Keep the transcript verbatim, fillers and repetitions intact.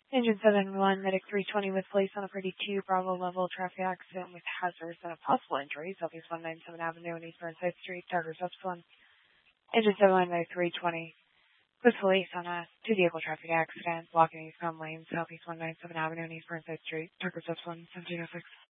Engine seven one, Medic three twenty with police on a pretty two Bravo level traffic accident with hazards and a possible injury. Southeast one ninety-seven Avenue and East Burnside Street, Targers Upsilon. Engine seven one, Medic three twenty with police on a two vehicle traffic accident blocking eastbound lane, Southeast one ninety-seven Avenue and East Burnside Street, Targers Upsilon, seventeen oh six.